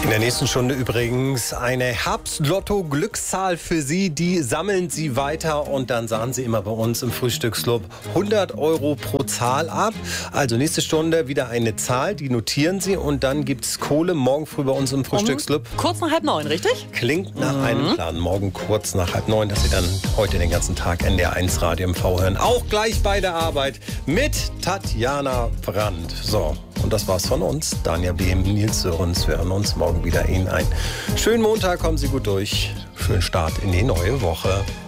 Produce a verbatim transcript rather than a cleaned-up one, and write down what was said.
In der nächsten Stunde übrigens eine Herbst-Lotto-Glückszahl für Sie. Die sammeln Sie weiter und dann sahen Sie immer bei uns im Frühstücksclub hundert Euro pro Zahl ab. Also nächste Stunde wieder eine Zahl, die notieren Sie und dann gibt es Kohle morgen früh bei uns im Frühstücksclub. Um kurz nach halb neun, richtig? Klingt nach mhm. einem Plan. Morgen kurz nach halb neun, dass Sie dann heute den ganzen Tag N D R eins Radio M V hören. Auch gleich bei der Arbeit mit Tatjana Brandt. So. Und das war's von uns. Danja Behm, Nils Sörens. Wir hören uns morgen wieder. Ihnen einen schönen Montag. Kommen Sie gut durch. Schönen Start in die neue Woche.